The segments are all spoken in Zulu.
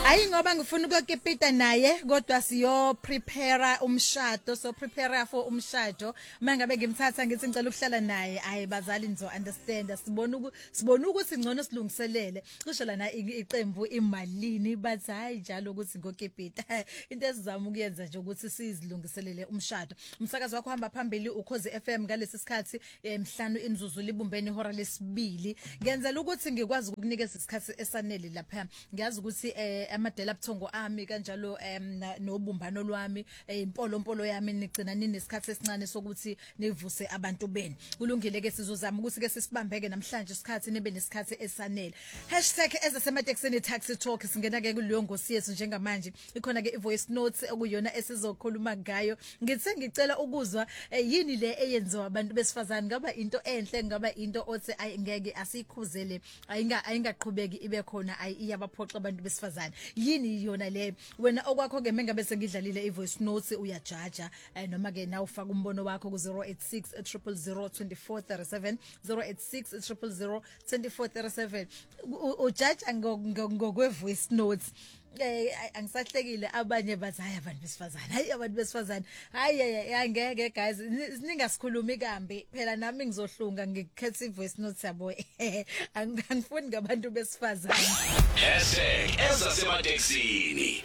Hayi ngoba ngifuna ukukipita naye kodwa siyo prepare umshado so prepare for umshado mangabe ngimthatha ngithi ngicela ukuhlala naye hayi bazali nizo understand sibona ukuthi ngcono silungiselele cishe lana iqembu imalini bathi hayi njalo ukuthi ngokipita into esizama ukuyenza nje ukuthi sizilungiselele umshado umsakazo wakho hamba phambili ukhozi FM ngalesi sikhathi emhlanu imzuzu libumbeni ihora lesibili ngenzela ukuthi ngikwazi ukunikeza isikhathi esanele lapha ngiyazi ukuthi amadela buthongo ami kanjalo nobumbano lwami impolo yami nigcina ninesikhathi esincane sokuthi nivuse abantu beni kulungile ke sizozama ukuthi ke sisibambeke namhlanje isikhathi nibe nesikhathi esanele #ezasemateksini taxi talk singena ke kuleyo ngosi yethu njengamanje ikhona ke ivoice notes okuyona esizokhuluma ngayo ngithe ngicela ukuzwa yini le eyenziwa abantu besifazane ngaba into enhle ngaba into othi ngeke asikhuzele ayingaqhubeki ibe khona iyabaphoxa abantu besifazane yini yona le wena okwakho ke mengabe sengidlalile ivoice notes uyajaja noma ke na ufaka umbono wakho ku 086 000 2437 086 000 2437 ujaja ngokwe voice notes angisahlekile abanye bathi hayi abantu besifazane hayi ngeke guys ningasikhulumi kambi phela nami ngizohlunga ngikhetha ivoice note yabo angifuni ngabantu besifazane #ezasemateksini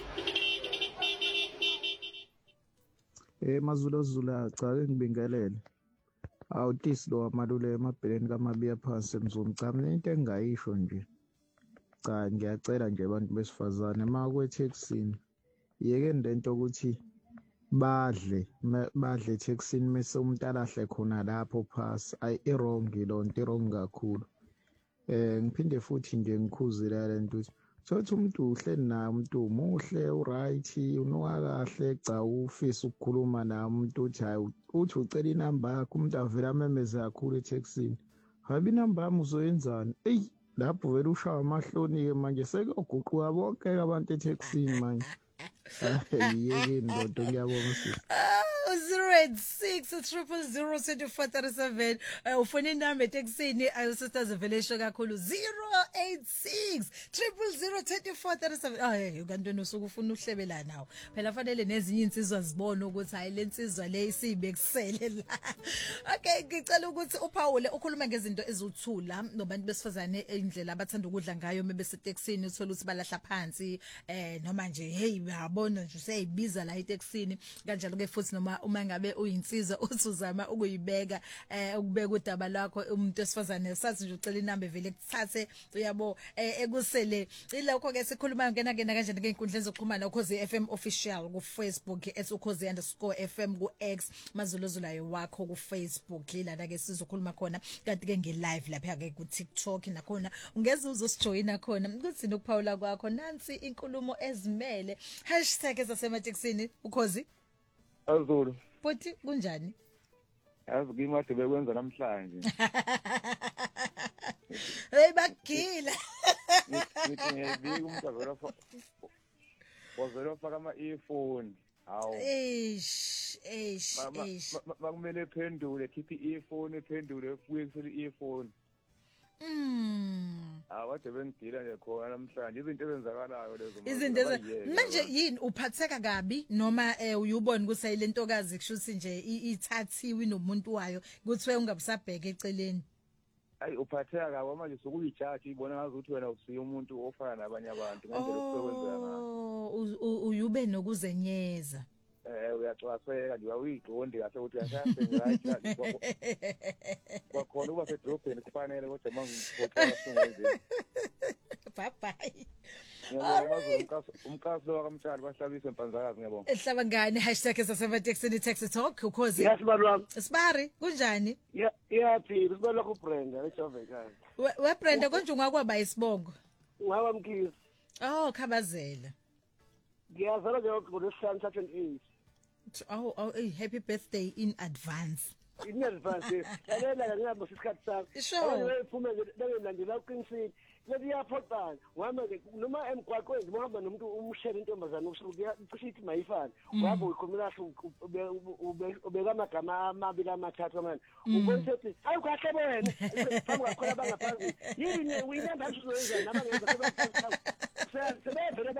mazulu cha ngibingelele awutisi lo amalule emabheleni kamabiya phansi ngizomcamela into engayisho nje cha ngiyacela nje abantu besifazane makweTheksini yeke lento ukuthi badle eTheksini mase umuntu alahle khona lapho phasi wrong lonto wrong kakhulu ngiphinde futhi nje ngikhuzile lento ukuthi sothi umuntu uhleli naye umuntu umuhle uright unoka kahle cha ufisa ukukhuluma naye umuntu uthi hayi uthi ucela inamba yakho umuntu avela amemeze kakhulu eTheksini hayi inamba yami uzoyenzani lapho vele ushaya amahloni ke manje sekuguquka bonke abantu eTheksini manje yeke ndodo ngiyabonga sisi 086 000 2437 ufuna inamba eTheksini ayosisters velesho kakhulu 086 000 2437 kanti nosuku ufuna uhlebela nawo phela fanele nezinye insizwa zibone ukuthi hayi lensizwa le isibekusele la okay ngicela ukuthi uPaul ukhuluma ngezinto ezuthula nobantu besifazane indlela abathanda ukudla ngayo mebeseTheksini uthola ukuthi balahla phansi noma nje hey uyabona nje seyibiza la eTheksini kanjalo ke futhi noma uma ngabe uyinsizwa usuzama ukuyibeka ukubeka udaba lakho umuntu esifazane sathi nje ucela inamba vele kuthathe uyabo ekusele ilokho ke sikhuluma ngena kanjani ngeinkundleni zokuxhumana ukhozi FM official ku Facebook @ukhozi_FM ku X mazuluzulayo wakho ku Facebook lana ke sizokhuluma khona kanti ke nge live lapha ke ku TikTok nakhona ungeze uzosijoina khona ukuthi nokuphawula kwakho nansi inkulumo ezimele #ezasemateksini ukhozi Azulu. Futhi kunjani? Yazi ngimade bekwenza namhlanje. Hey bagila. Ngithi ngiyibika umuntu avela wazela faka ama-earphone. Hawu. Makumele ephendule khiphi i-earphone ephendule kuyekufela i-earphone. Awade bengidila nje khona namhlanje izinto ezenzakalayo lezo manje yini uphatheka kabi noma uyubona ukuthi le ntokazi kushuthi nje ithathiwe nomuntu wayo kuthiwe ungabusabheka eceleni hayi uphatheka kabi manje sokuyijaji ibona ngazi ukuthi wena usiya umuntu ofana nabanye abantu ngendlela okusebenza ngayo uyube nokuzenyeza uyacwaseka nje uyiqondi kahle ukuthi uyashaya kwakhona uba sedrobheni kufanele kodwa mangiphoxa singenzeni bye bye umkhaso wakamtshali bahlabisa empanzakazi ngiyabonga ehlaba ngani #ezasemateksini taxi talk ukhozi yasibali wami sibari kunjani yathi sibala ku Brenda eJovekazi we Brenda konje ungakwaba isibongo ngaba mkhizi khabazela ngiyazala nje ngoLwesihlanu 28 happy birthday in advance in advance lalela ngiyabo isikhathi sakho sure iphume bengilandela uqinisile lethi yaphoxana wami ke noma emgwaqweni uhamba nomuntu umshela intombazana usuku cishithi mayifana wabo ukhulumela ubeka amagama amabili amathathu manje ubonise ukuthi hayi kahle wena phambi kwakhona bangaphansi yini uyinamba uzoyenza naba ngenza sebevele babo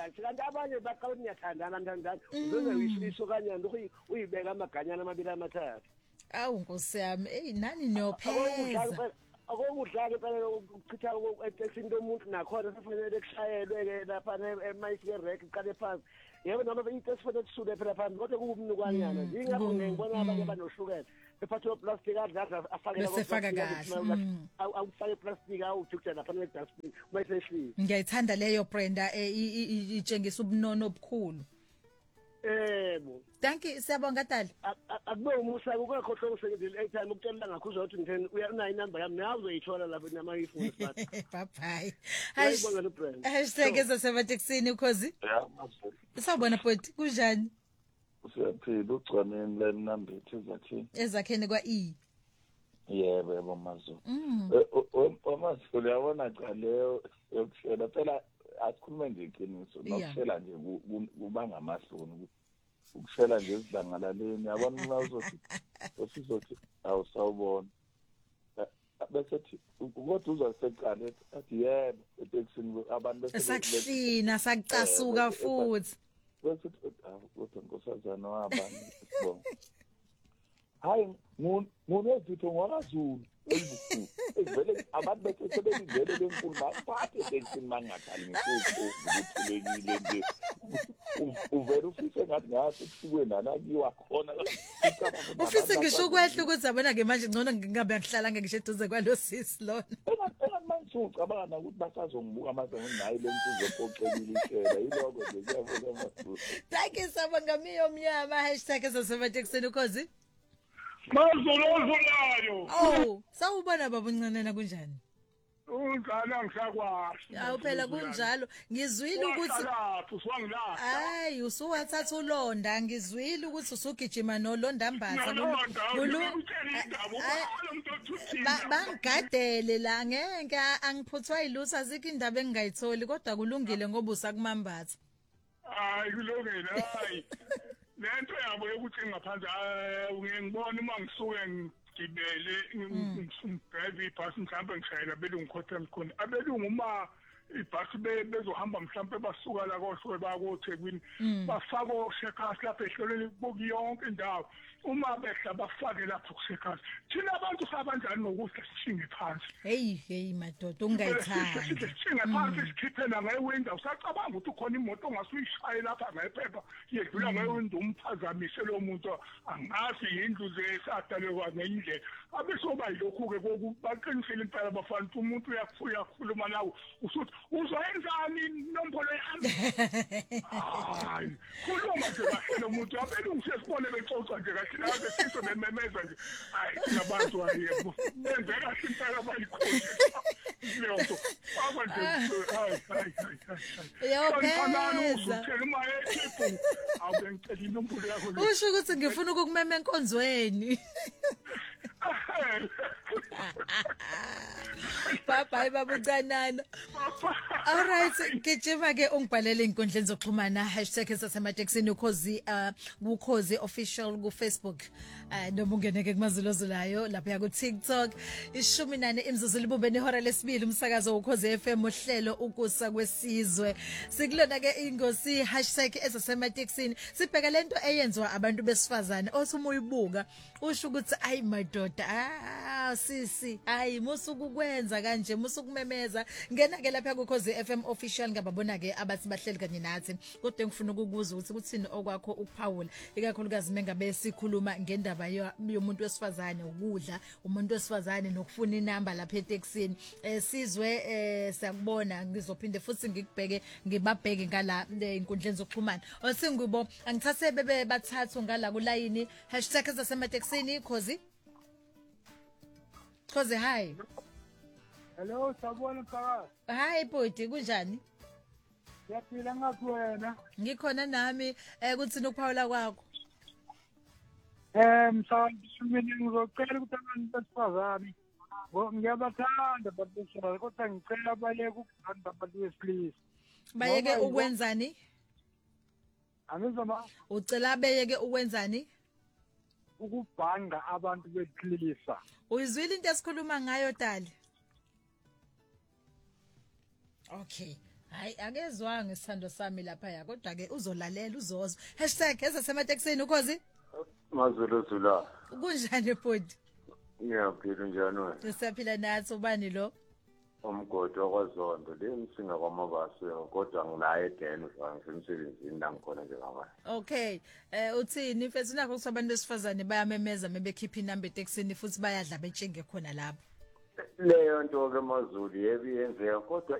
kanjani kanti abanye baqala niyathandana mntandana uzoze uyisiso kanyani uyibeka amaganyana amabili amathathu awu Nkosi yami nani niyopheza akomudlake phela ukuchitha eTexini lomuntu nakhona kufanele kushayelwe ke lapha emayike rek iqale phansi yebo noma iTexi fanele kusule phela phansi kodwa kubumnukwanyana ingakho ngibona abanye banohlukene bephatha plastic adla afake besefaka kahle awufake plastic awujukela lapha nedustbin mayiseshile ngiyayithanda leyo Brenda itshengisa ubunono obukhulu yebo thank you siyabonga Dali akube umusa ukukhohlwa ukusebenzisa airtime ukutshela ngakuzwa ukuthi ngitheni unayo inamba yami nawe uzoyithola lapha nama ifoni sathi bye bye Ayibonga nobrand #ezasebateksini ukhozi Sawubona bhuti kunjani Usiyaphila ugcwaneni la nambethe ezakheni kwa yebo yebo mazo Mazo uyabona cha leyo yokushela phela asikhulume nje iqiniso nokushela nje kubanga amahloni ukushela nje esidlangalaleni yabona unazothi osizothi awusawubona bese thi kodwa uzaseqala athi yebo eTexini abantu bese sakuhlina sakucasuka futhi bese kodwa nkosazana wabani sibonga hayi ngonezitho ngwazulu ezibukhulu ezivele abantu bese sebelindele lenkulu baphathe eTexini mangathali ngisuku ukuthulekile nje uvela ufise ngathi ngathi kusikwe nanakiwa khona ufise ngisho kwehla ukuthi abona ke manje ngcono ngingabe ngihlala ngisho eduze kwalosisi lona manje ucabanga ukuthi basazongibuka amaze nginayi lento uzophoxekile ishela yiloko nje kuyabona amathulu thank you sabonga miyo mnyama #ezasebateksini ukhozi Mazolozolayo sawubona baba uncanena kunjani unjani angisakwazi awu phela kunjalo ngizwile ukuthi hayi usuwathatha ulonda ngizwile ukuthi usugijima nolondambasa bangigadele la ngeke angiphuthwa ilusa azikho indaba engingayitholi kodwa kulungile ngoba usakumambatha hayi kulungile hayi lento yabo yokuthi ngaphansi ngiyengibona uma ngisuke ngigibele ngibheke ibhasi mhlawumbe ngishayela belungu hotel khona abelungu uma ibhasi bezohamba mhlawumbe basuka la kohlwe bakoThekwini bafaka oShekhasi lapha ehlelweni kubuki yonke indawo uma behla bafake lapha kuShekhasi thina abantu sabanjani nokuthi sishinge phansi hey madoda ungayithandi sishinge phansi sikhiphela ngewindow usacabanga ukuthi ukhona imoto ongasuyishaye lapha ngephepha yedlula ngewindow umphazamise lo muntu angazi indlu zesadalekwa ngendlela abesoba yilokhu ke baqinisile impela bafana umuntu uyakhuluma nawe usuthi uzoyenzani inombolo yami hayi khuluma nje kahle umuntu abelungu sesibone bexoxa nje kahle nawe sisho bememeza nje hayi nabantu ayebo benze kahle impela bayikhona lento abanje hayi yopheza uma ekhiphu awubengicela inombolo yakho usho ukuthi ngifuna ukukumema enkonzweni bye baba ucanana all right ngijima ke ungibhalele inkundleni zokuxhumana #ezasebateksini ukhozi official ku Facebook noma ungene ke kumazulozulayo lapha ku TikTok 14 imzuzu libumbe nehora lesibili umsakazo ukhozi FM uhlelo ukusa kwesizwe sikulona ke ingosi #ezasebateksini sibheka lento eyenzwa abantu besifazane othi uyibuka usho ukuthi ayi madoda sisi ayi musuku kwenza kanje musuku memeza ngena ke lapha ku Khosi FM official ngababona ke abathi bahleli kanye nathi kodwa ngifuna ukukubuza ukuthi kuthini okwakho ukuphawula ikakhulukazi mengabe sikhuluma ngendaba yomuntu wesifazane ukudla umuntu wesifazane nokufuna inamba lapha eTexini sizwe siyakubona ngizophinde futhi ngikubheke ngibabheke ngala inkundleni zokuxhumana osingubo angithathe bebe bathathu ngala ku line #ezasebateksini Khosi hi hello sabona phakathi hi bhuti kunjani yaphila ngathi wena ngikhona nami kuthini ukuphawula kwakho msawumbe ngizocela ukuthi abantu besifazane ngiyabathanda babesifazane kodwa ngicela baleke ukuganda abantu besilisa bayeke ukwenzani angizoma ucela beyeke ukwenzani ukubhanga abantu besilisa uyizwile into esikhuluma ngayo Dali okay Hayi akezwanga isithando sami lapha ya kodwa ke uzolalela uzozwa #ezasemateksini ukhozi Mazulu Zula. kunjani bhuti Ngiyaphila njani wena? siyaphila nathi ubani lo Umgodo kwaZondo lemsinga kwamabase kodwa nginaye Den ngisemsebenzini la ngikhona nje ngamanje. Okay uthini mfethu nakho kusabantu besifazane bayamemeza mebekhipha inamba eteksini futhi bayadla betshenge khona lapho Leyo nto ke Mazulu yebi yenzeka kodwa